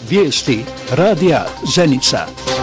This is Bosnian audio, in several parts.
Vijesti radija Zenica.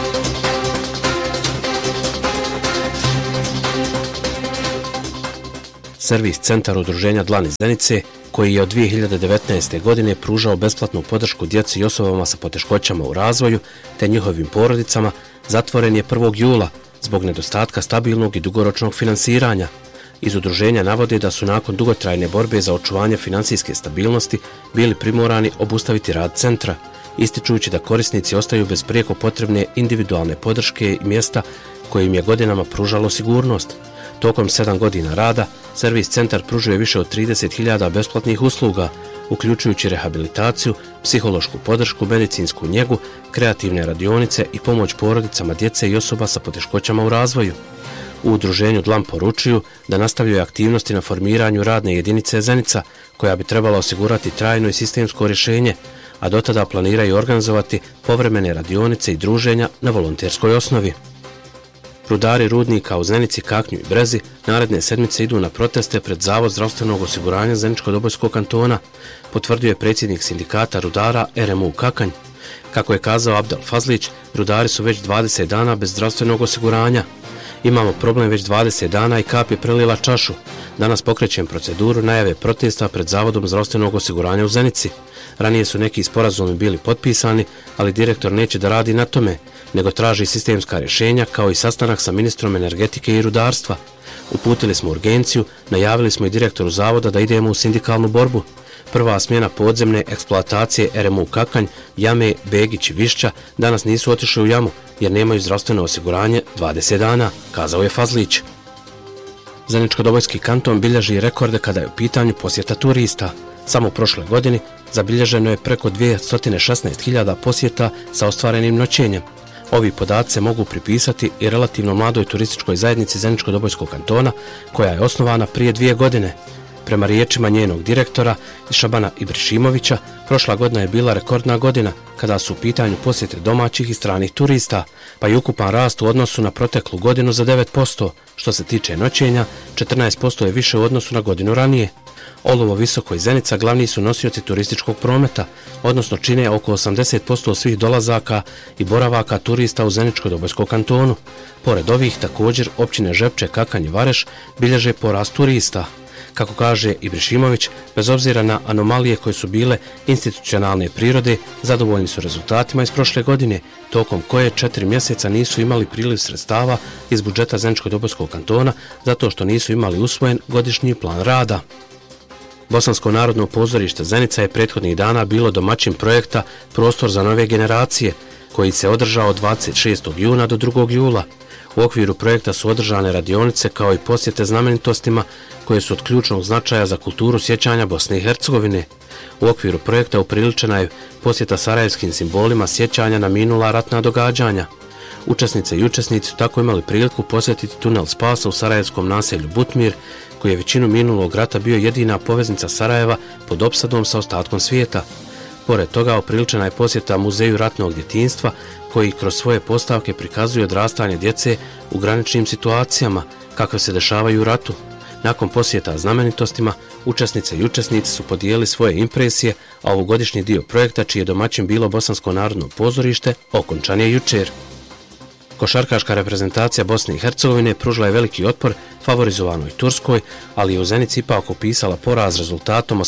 Servis centar udruženja Dlan iz Zenice, koji je od 2019. godine pružao besplatnu podršku djeci i osobama sa poteškoćama u razvoju te njihovim porodicama, zatvoren je 1. jula zbog nedostatka stabilnog i dugoročnog finansiranja. Iz udruženja navode da su nakon dugotrajne borbe za očuvanje financijske stabilnosti bili primorani obustaviti rad centra, ističujući da korisnici ostaju bez prijeko potrebne individualne podrške i mjesta koje im je godinama pružalo sigurnost. Tokom 7 godina rada, servis centar pružuje više od 30.000 besplatnih usluga, uključujući rehabilitaciju, psihološku podršku, medicinsku njegu, kreativne radionice i pomoć porodicama djece i osoba sa poteškoćama u razvoju. U udruženju Dlan poručuju da nastavljaju aktivnosti na formiranju radne jedinice Zenica, koja bi trebala osigurati trajno i sistemsko rješenje, a do tada planiraju organizovati povremene radionice i druženja na volonterskoj osnovi. Rudari rudnika u Zenici, Kaknju i Brezi naredne sedmice idu na proteste pred Zavod zdravstvenog osiguranja Zeničko-Dobojskog kantona, potvrdio je predsjednik sindikata rudara RMU Kakanj. Kako je kazao Abdel Fazlić, rudari su već 20 dana bez zdravstvenog osiguranja. Imamo problem već 20 dana i kap je prelila čašu. Danas pokrećem proceduru najave protesta pred Zavodom zdravstvenog osiguranja u Zenici. Ranije su neki sporazumi bili potpisani, ali direktor neće da radi na tome, nego traži sistemska rješenja kao i sastanak sa ministrom energetike i rudarstva. Uputili smo urgenciju, najavili smo i direktoru zavoda da idemo u sindikalnu borbu. Prva smjena podzemne eksploatacije RMU Kakanj, Jame, Begić i Višća danas nisu otišli u jamu jer nemaju zdravstveno osiguranje 20 dana, kazao je Fazlić. Zeničko-Dobojski kanton bilježi rekorde kada je u pitanju posjeta turista. Samo u prošloj godini zabilježeno je preko 216.000 posjeta sa ostvarenim noćenjem. Ovi podaci se mogu pripisati i relativno mladoj turističkoj zajednici Zeničko-Dobojskog kantona, koja je osnovana prije 2 godine. Prema riječima njenog direktora Šabana Ibrišimovića, prošla godina je bila rekordna godina kada su u pitanju posjete domaćih i stranih turista, pa i ukupan rast u odnosu na proteklu godinu za 9%. Što se tiče noćenja, 14% je više u odnosu na godinu ranije. Olovo, Visoko i Zenica glavni su nosioci turističkog prometa, odnosno čine oko 80% svih dolazaka i boravaka turista u Zeničko-Dobojskom kantonu. Pored ovih, također, općine Žepče, Kakanj i Vareš bilježe porast turista. Kako kaže Ibrišimović, bez obzira na anomalije koje su bile institucionalne prirode, zadovoljni su rezultatima iz prošle godine, tokom koje 4 mjeseca nisu imali priliv sredstava iz budžeta Zeničko-Dobojskog kantona zato što nisu imali usvojen godišnji plan rada. Bosansko narodno pozorište Zenica je prethodnih dana bilo domaćin projekta Prostor za nove generacije, koji se održao od 26. juna do 2. jula. U okviru projekta su održane radionice kao i posjete znamenitostima koje su od ključnog značaja za kulturu sjećanja Bosne i Hercegovine. U okviru projekta upriličena je posjeta sarajevskim simbolima sjećanja na minula ratna događanja. Učesnice i učesnici su tako imali priliku posjetiti tunel spasa u sarajevskom naselju Butmir, koji je većinu minulog rata bio jedina poveznica Sarajeva pod opsadom sa ostatkom svijeta. Pored toga upriličena je posjeta Muzeju ratnog djetinjstva, koji kroz svoje postavke prikazuje odrastanje djece u graničnim situacijama kakve se dešavaju u ratu. Nakon posjeta znamenitostima, učesnice i učesnici su podijelili svoje impresije, a ovogodišnji dio projekta, čiji je domaćin bilo Bosansko narodno pozorište, okončan je jučer. Košarkaška reprezentacija Bosne i Hercegovine pružila je veliki otpor favorizovanoj Turskoj, ali je u Zenici ipak upisala poraz rezultatom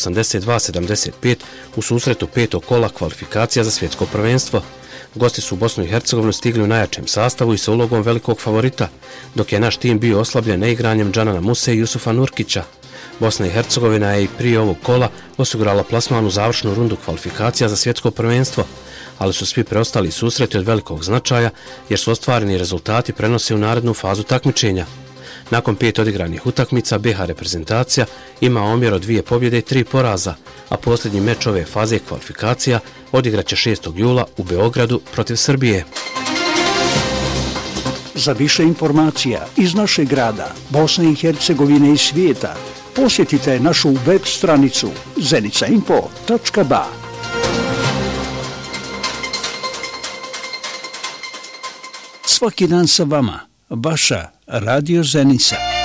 82-75 u susretu 5. kola kvalifikacija za svjetsko prvenstvo. Gosti su u Bosnu i Hercegovinu stigli u najjačem sastavu i sa ulogom velikog favorita, dok je naš tim bio oslabljen neigranjem Džanana Muse i Jusufa Nurkića. Bosna i Hercegovina je i prije ovog kola osigurala plasman u završnu rundu kvalifikacija za svjetsko prvenstvo, ali su svi preostali susreti od velikog značaja jer su ostvareni rezultati prenose u narednu fazu takmičenja. Nakon 5 odigranih utakmica, BiH reprezentacija ima omjer od 2 pobjede i 3 poraza, a posljednji meč ove faze kvalifikacija odigraće 6. jula u Beogradu protiv Srbije. Za više informacija iz našeg grada, Bosne i Hercegovine i svijeta, posjetite našu web stranicu zenicainfo.ba. Svaki dan sa vama, vaša Radio Zenica.